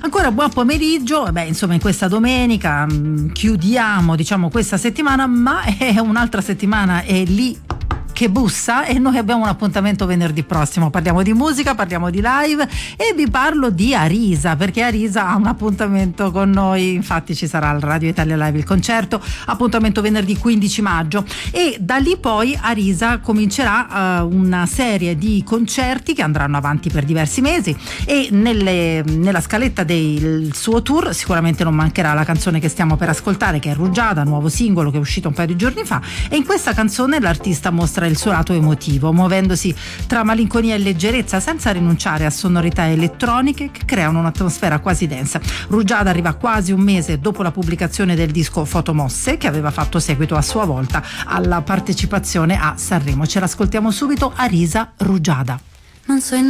Ancora buon pomeriggio. Insomma, in questa domenica chiudiamo, diciamo, questa settimana, ma è un'altra settimana è lì che bussa e noi abbiamo un appuntamento venerdì prossimo. Parliamo di musica, parliamo di live e vi parlo di Arisa, perché Arisa ha un appuntamento con noi. Infatti ci sarà al Radio Italia Live il concerto, appuntamento venerdì 15 maggio, e da lì poi Arisa comincerà una serie di concerti che andranno avanti per diversi mesi, e nella scaletta del suo tour sicuramente non mancherà la canzone che stiamo per ascoltare, che è Rugiada, nuovo singolo che è uscito un paio di giorni fa, e in questa canzone l'artista mostra il suo lato emotivo, muovendosi tra malinconia e leggerezza senza rinunciare a sonorità elettroniche che creano un'atmosfera quasi densa. Rugiada arriva quasi un mese dopo la pubblicazione del disco Fotomosse, che aveva fatto seguito a sua volta alla partecipazione a Sanremo. Ce l'ascoltiamo subito, Arisa, Rugiada. Non so